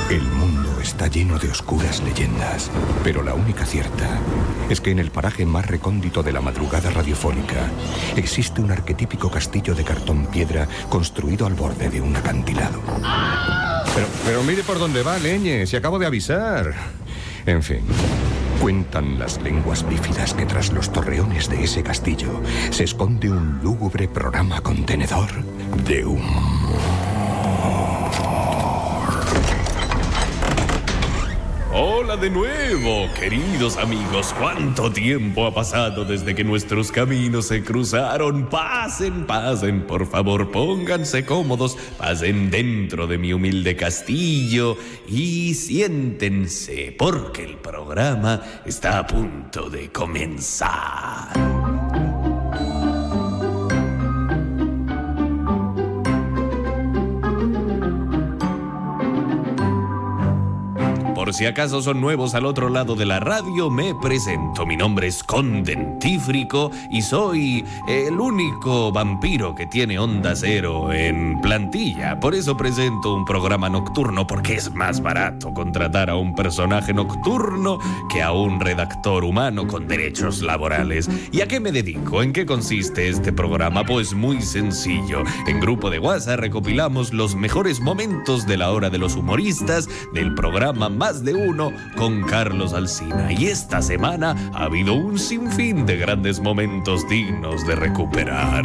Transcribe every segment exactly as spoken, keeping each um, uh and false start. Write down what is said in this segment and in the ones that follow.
El mundo está lleno de oscuras leyendas, pero la única cierta es que en el paraje más recóndito de la madrugada radiofónica existe un arquetípico castillo de cartón piedra construido al borde de un acantilado. Pero, pero mire por dónde va, leñe, si acabo de avisar. En fin, cuentan las lenguas bífidas que tras los torreones de ese castillo se esconde un lúgubre programa contenedor de humor. Hola de nuevo, queridos amigos. ¿Cuánto tiempo ha pasado desde que nuestros caminos se cruzaron? Pasen, pasen, por favor, pónganse cómodos, pasen dentro de mi humilde castillo y siéntense, porque el programa está a punto de comenzar. Por si acaso son nuevos al otro lado de la radio, me presento. Mi nombre es Condentífrico y soy el único vampiro que tiene Onda Cero en plantilla. Por eso presento un programa nocturno, porque es más barato contratar a un personaje nocturno que a un redactor humano con derechos laborales. ¿Y a qué me dedico? ¿En qué consiste este programa? Pues muy sencillo. En Grupo de WhatsApp recopilamos los mejores momentos de la hora de los humoristas del programa Más de Uno con Carlos Alsina. Y esta semana ha habido un sinfín de grandes momentos dignos de recuperar.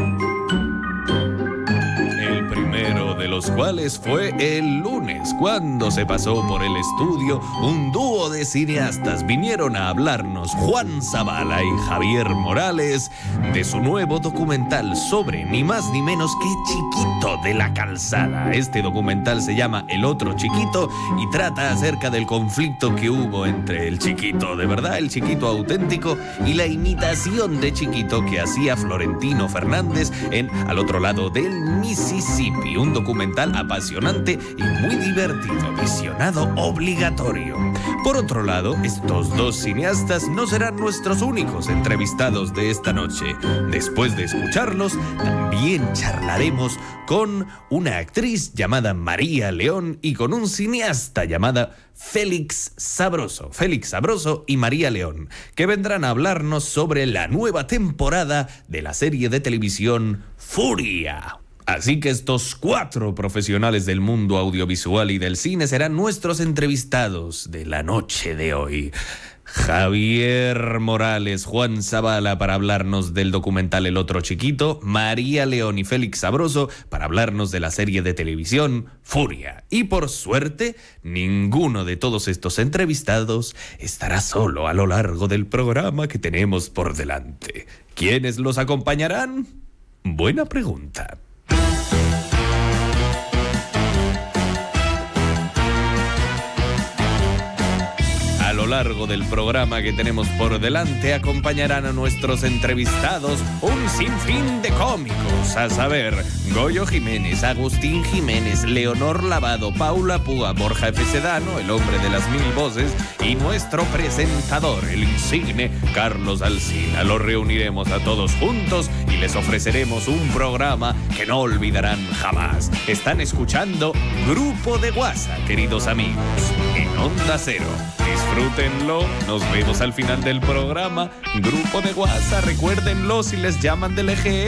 El primero de los cuales fue el lunes, cuando se pasó por el estudio un dúo de cineastas. Vinieron a hablarnos Juan Zabala y Javier Morales de su nuevo documental sobre ni más ni menos que Chiquito de la Calzada. Este documental se llama El Otro Chiquito y trata acerca del conflicto que hubo entre el Chiquito de verdad, el Chiquito auténtico, y la imitación de Chiquito que hacía Florentino Fernández en Al Otro Lado del Mississippi. Un documental apasionante y muy divertido, visionado obligatorio. Por otro lado, estos dos cineastas no serán nuestros únicos entrevistados de esta noche. Después de escucharlos, también charlaremos con una actriz llamada María León y con un cineasta llamada Félix Sabroso. Félix Sabroso y María León, que vendrán a hablarnos sobre la nueva temporada de la serie de televisión Furia. Así que estos cuatro profesionales del mundo audiovisual y del cine serán nuestros entrevistados de la noche de hoy. Javier Morales, Juan Zabala para hablarnos del documental El Otro Chiquito, María León y Félix Sabroso para hablarnos de la serie de televisión Furia. Y por suerte, ninguno de todos estos entrevistados estará solo a lo largo del programa que tenemos por delante. ¿Quiénes los acompañarán? Buena pregunta. A lo largo del programa que tenemos por delante acompañarán a nuestros entrevistados un sinfín de cómicos, a saber, Goyo Jiménez, Agustín Jiménez, Leonor Lavado, Paula Púa, Borja F. Sedano, el hombre de las mil voces, y nuestro presentador, el insigne Carlos Alsina. Los reuniremos a todos juntos y les ofreceremos un programa que no olvidarán jamás. Están escuchando Grupo de WhatsApp, queridos amigos, en Onda Cero. Disfrútenlo, nos vemos al final del programa. Grupo de WhatsApp, recuérdenlo si les llaman del E G